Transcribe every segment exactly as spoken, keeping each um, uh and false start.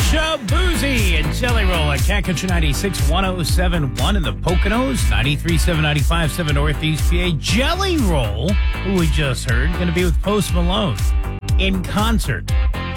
Shaboozy and Jelly Roll at Cat Country ninety-six, one oh seven point one in the Poconos, ninety-three point seven, ninety-five point seven Northeast P A. Jelly Roll, who we just heard, going to be with Post Malone in concert.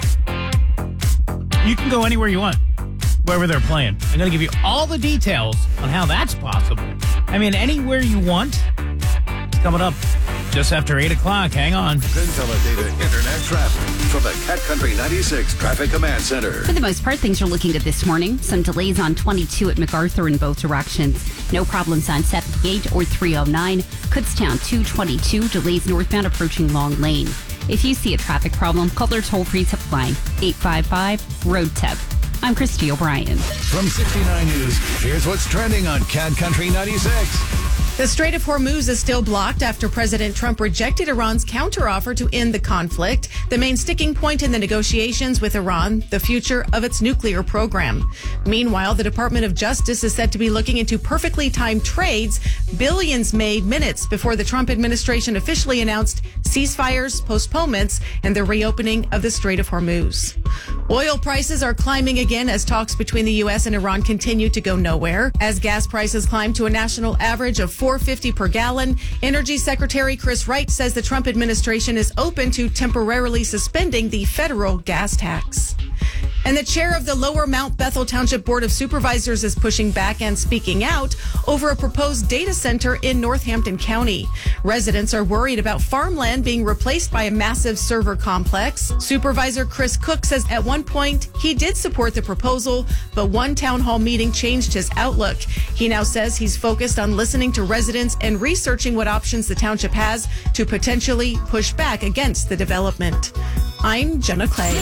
You can go anywhere you want, wherever they're playing. I'm going to give you all the details on how that's possible. I mean, anywhere you want. It's coming up just after eight o'clock. Hang on. Consolidated Internet traffic from the Cat Country ninety-six Traffic Command Center. For the most part, things are looking good this morning. Some delays on twenty-two at MacArthur in both directions. No problems on seventy-eight or three oh nine. Kutztown two twenty-two, delays northbound approaching Long Lane. If you see a traffic problem, call their toll-free tip line, eight five five, road tip. I'm Christy O'Brien. From sixty-nine News, here's what's trending on Cat Country ninety-six. The Strait of Hormuz is still blocked after President Trump rejected Iran's counteroffer to end the conflict. The main sticking point in the negotiations with Iran, the future of its nuclear program. Meanwhile, the Department of Justice is said to be looking into perfectly timed trades, billions made minutes before the Trump administration officially announced ceasefires, postponements, and the reopening of the Strait of Hormuz. Oil prices are climbing again as talks between the U S and Iran continue to go nowhere. As gas prices climb to a national average of four fifty per gallon, Energy Secretary Chris Wright says the Trump administration is open to temporarily suspending the federal gas tax. And the chair of the Lower Mount Bethel Township Board of Supervisors is pushing back and speaking out over a proposed data center in Northampton County. Residents are worried about farmland being replaced by a massive server complex. Supervisor Chris Cook says at one point he did support the proposal, but one town hall meeting changed his outlook. He now says he's focused on listening to residents and researching what options the township has to potentially push back against the development. I'm Jenna Clay.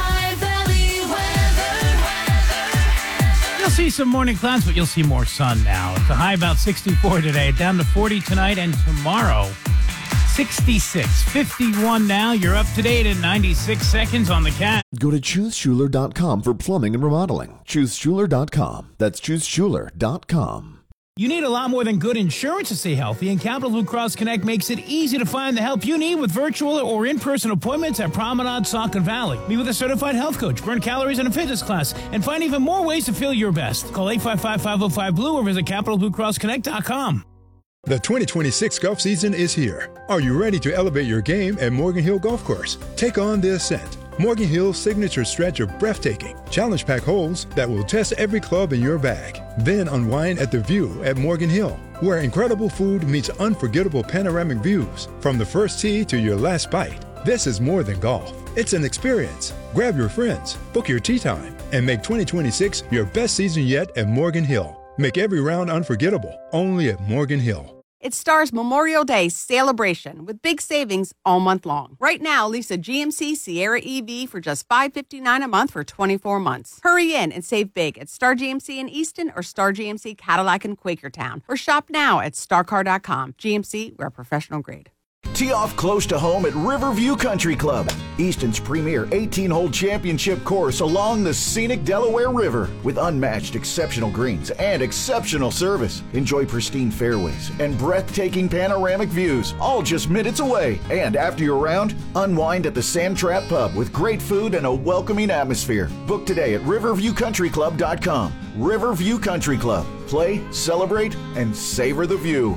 You'll see some morning clouds, but you'll see more sun now. It's a high about sixty-four today, down to forty tonight, and tomorrow, sixty-six. fifty-one now. You're up to date in ninety-six seconds on the Cat. Go to choose schuler dot com for plumbing and remodeling. choose schuler dot com. That's choose schuler dot com. You need a lot more than good insurance to stay healthy, and Capital Blue Cross Connect makes it easy to find the help you need with virtual or in-person appointments at Promenade, Saucon Valley. Meet with a certified health coach, burn calories in a fitness class, and find even more ways to feel your best. Call eight five five, five oh five, blue or visit capital blue cross connect dot com. The twenty twenty-six golf season is here. Are you ready to elevate your game at Morgan Hill Golf Course? Take on the ascent. Morgan Hill's signature stretch of breathtaking, challenge pack holes that will test every club in your bag. Then unwind at the View at Morgan Hill, where incredible food meets unforgettable panoramic views from the first tee to your last bite. This is more than golf. It's an experience. Grab your friends, book your tee time, and make twenty twenty-six your best season yet at Morgan Hill. Make every round unforgettable, only at Morgan Hill. It stars Memorial Day celebration with big savings all month long. Right now, lease a G M C Sierra E V for just five hundred fifty-nine dollars a month for twenty-four months. Hurry in and save big at Star G M C in Easton or Star G M C Cadillac in Quakertown. Or shop now at star car dot com. G M C, we're professional grade. Tee off close to home at Riverview Country Club, Easton's premier eighteen-hole championship course along the scenic Delaware River. With unmatched exceptional greens and exceptional service, enjoy pristine fairways and breathtaking panoramic views, all just minutes away. And after your round, unwind at the Sand Trap Pub with great food and a welcoming atmosphere. Book today at riverview country club dot com. Riverview Country Club. Play, celebrate, and savor the view.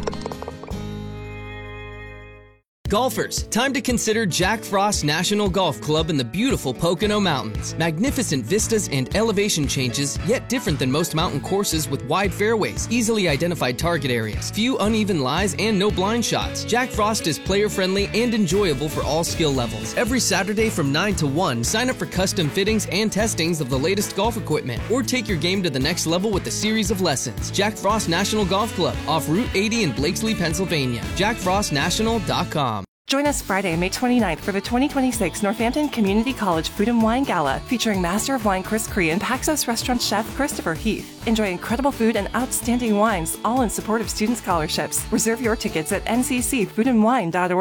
Golfers, time to consider Jack Frost National Golf Club in the beautiful Pocono Mountains. Magnificent vistas and elevation changes, yet different than most mountain courses with wide fairways, easily identified target areas, few uneven lies, and no blind shots. Jack Frost is player-friendly and enjoyable for all skill levels. Every Saturday from nine to one, sign up for custom fittings and testings of the latest golf equipment, or take your game to the next level with a series of lessons. Jack Frost National Golf Club, off Route eighty in Blakesley, Pennsylvania. jack frost national dot com. Join us Friday, May twenty-ninth for the twenty twenty-six Northampton Community College Food and Wine Gala featuring Master of Wine Chris Cree and Paxos restaurant chef Christopher Heath. Enjoy incredible food and outstanding wines, all in support of student scholarships. Reserve your tickets at n c c food and wine dot org.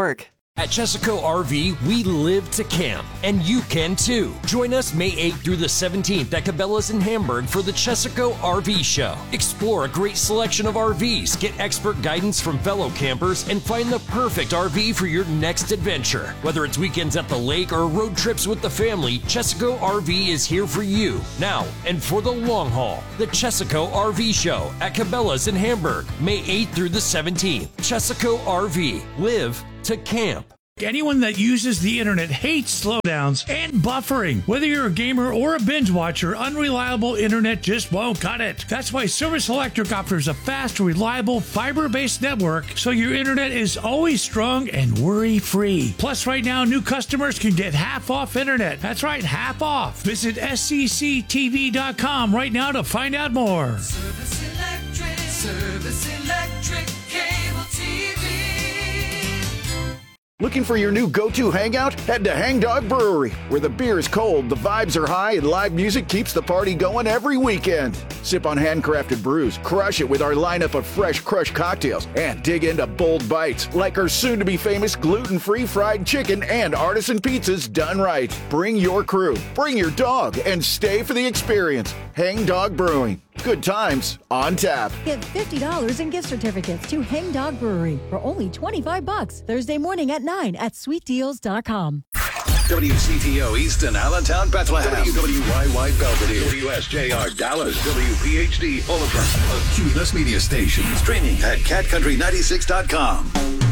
At Chesaco R V, we live to camp, and you can too. Join us May eighth through the seventeenth at Cabela's in Hamburg for the Chesaco R V Show. Explore a great selection of R Vs, get expert guidance from fellow campers, and find the perfect R V for your next adventure. Whether it's weekends at the lake or road trips with the family, Chesaco R V is here for you, now and for the long haul. The Chesaco R V Show at Cabela's in Hamburg, May eighth through the seventeenth. Chesaco R V. Live to camp. Anyone that uses the internet hates slowdowns and buffering. Whether you're a gamer or a binge watcher, unreliable internet just won't cut it. That's why Service Electric offers a fast, reliable, fiber-based network so your internet is always strong and worry-free. Plus, right now, new customers can get half off internet. That's right, half off. Visit S C C T V dot com right now to find out more. Service Electric, Service Electric, cable T V. Looking for your new go-to hangout? Head to Hang Dog Brewery, where the beer is cold, the vibes are high, and live music keeps the party going every weekend. Sip on handcrafted brews, crush it with our lineup of fresh crushed cocktails, and dig into bold bites like our soon-to-be famous gluten-free fried chicken and artisan pizzas done right. Bring your crew, bring your dog, and stay for the experience. Hang Dog Brewing. Good times on tap. Get fifty dollars in gift certificates to Hang Dog Brewery for only twenty-five bucks Thursday morning at nine at sweet deals dot com. W C T O Easton, Allentown, Bethlehem. W W Y Y Belvedere. W S J R Dallas. W P H D Fullerton. A Cumulus Media Station. Streaming at cat country ninety-six dot com.